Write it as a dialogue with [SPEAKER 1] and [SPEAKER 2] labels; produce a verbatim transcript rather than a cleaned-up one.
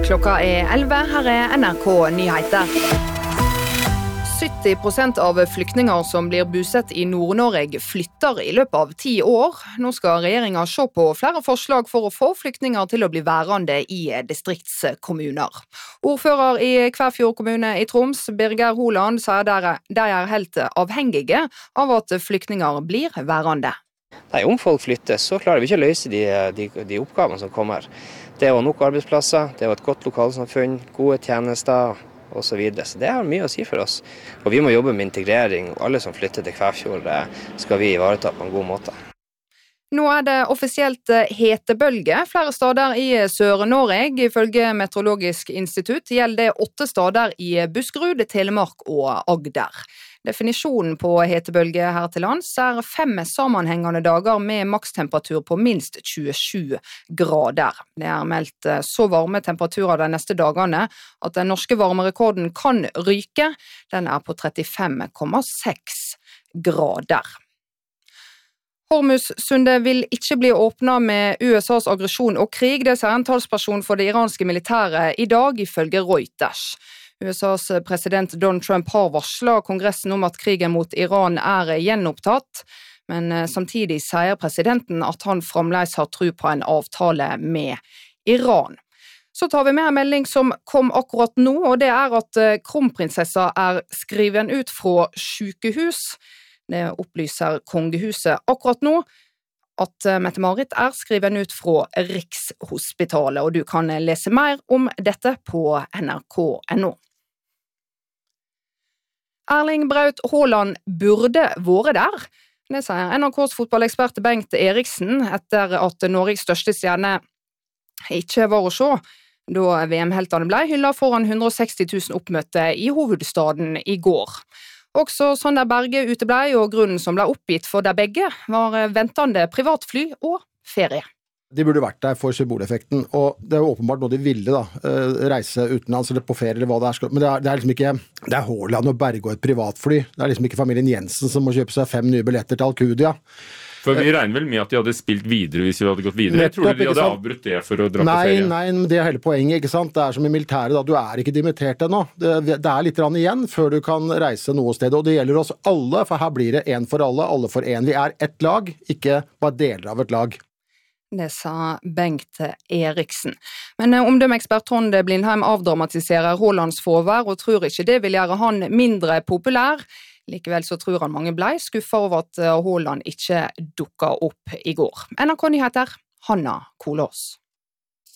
[SPEAKER 1] Klokka er elleve, her er N R K Nyheter. sytti prosent av flyktninger som blir bosatt i Nord-Norge flytter i løpet av ti år. Nå skal regjeringen se på flere forslag for å få flyktninger til å bli værende i distriktskommuner. Ordfører i Kvæfjord kommune i Troms, Birger Holand, sier de er helt avhengige av at flyktninger blir værende.
[SPEAKER 2] Nei, om folk flytter, så klarer vi ikke å løse de, de, de oppgavene som kommer. Det er jo nok arbeidsplasser, det er jo et godt lokalsamfunn, gode tjenester og så videre. Så det har mye å si for oss. Og vi må jobbe med integrering, og alle som flytter til Kvæfjord skal vi ivareta på en god måte.
[SPEAKER 1] Nå er det offisielt hetebølge flere steder i Sør-Norge. Ifølge Meteorologisk institutt gjelder det åtte steder i Buskerud, Telemark og Agder. Definisjonen på hetebølge her til lands er fem sammenhengende dager med makstemperatur på minst tjuesju grader. Det er meldt så varme temperaturer de neste dagene at den norske varmerekorden kan ryke. Den er på trettifem komma seks grader. Hormuzsundet vil ikke bli åpnet med U S A's aggresjon og krig, det sier en talsperson for det iranske militæret i dag, ifølge Reuters. U S A's president Donald Trump har varslet Kongressen om at krigen mot Iran er gjenopptatt, men samtidig sier presidenten at han fremdeles har tro på en avtale med Iran. Så tar vi med en melding som kom akkurat nå, og det er at kronprinsessa er skriven ut fra sykehus. Det opplyser kongehuset akkurat nå, at Mette-Marit er skriven ut fra Rikshospitalet, og du kan lese mer om dette på N R K punktum N O. Erling Braut Haaland burde vært der. Det sier N R K's fotballekspert Bengt Eriksen etter at Norges største stjerne ikke var å se, da V M-heltene ble hyllet foran hundre og seksti tusen oppmøtte i hovedstaden i går. Også Sander Berge uteblei, og grunnen som ble oppgitt for de begge var ventende privatfly og ferie.
[SPEAKER 3] De burde vært der for symboleffekten, og det er jo åpenbart noe de ville da, reise utenlands eller på ferie eller hva det er. Men det er, det er liksom ikke, det er Haaland og Berge og et privatfly. Det er liksom ikke familien Jensen som må kjøpe seg fem nye billetter til Alcudia.
[SPEAKER 4] For vi regner vel med at de hadde spilt videre hvis vi hadde gått videre. Jeg tror vi hadde avbrutt det for å dra
[SPEAKER 3] nei,
[SPEAKER 4] på ferie.
[SPEAKER 3] Nei, men det er hele poenget, ikke sant? Det er som i militæret da, du er ikke dimittert ennå. Det, det er litt igjen før du kan reise noe sted, og det gjelder oss alle, for her blir det en for alle, alle for en. Vi er ett lag, ikke bare deler av et lag.
[SPEAKER 1] Det sa Bengt Eriksen. Men omdømmeekspert Trond Blindheim avdramatiserer Haalands fravær og tror ikke det vil gjøre han mindre populær. Likevel så tror han mange ble skuffet over at Haaland ikke dukket opp i går. N R K Nyheter, Hanna Kolås.